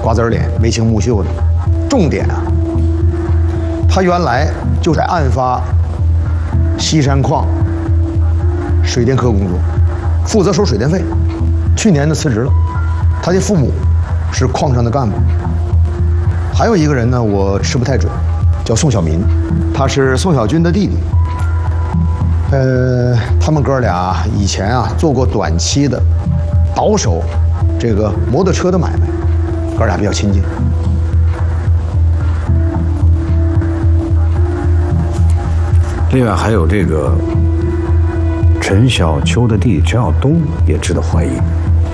瓜子脸、眉清目秀的。重点啊，他原来就在案发西山矿水电科工作，负责收水电费。去年呢辞职了。他的父母是矿上的干部。还有一个人呢，我识不太准，叫宋小民，他是宋小军的弟弟。他们哥俩以前啊做过短期的倒手这个摩托车的买卖，哥俩比较亲近。 另外还有这个陈小秋的弟弟陈晓东也值得怀疑。